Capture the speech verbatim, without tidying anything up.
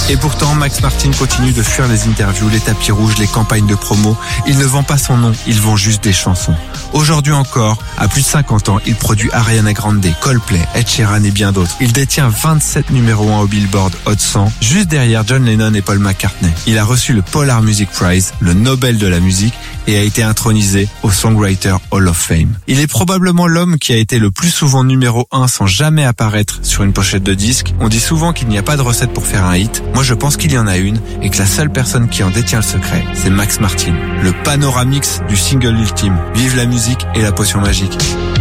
Et pourtant, Max Martin continue de fuir les interviews, les tapis rouges, les campagnes de promo. Il ne vend pas son nom, il vend juste des chansons. Aujourd'hui encore, à plus de cinquante ans, il produit Ariana Grande, Coldplay, Ed Sheeran et bien d'autres. Il détient vingt-sept numéros un au Billboard Hot cent, juste derrière John Lennon et Paul McCartney. Il a reçu le Polar Music Prize, le Nobel de la musique, et a été intronisé au Songwriter Hall of Fame. Il est probablement l'homme qui a été le plus souvent numéro un sans jamais apparaître sur une pochette de disque. On dit souvent qu'il n'y a pas de recette pour faire un hit. Moi, je pense qu'il y en a une et que la seule personne qui en détient le secret, c'est Max Martin, le panoramix du single ultime. Vive la musique et la potion magique.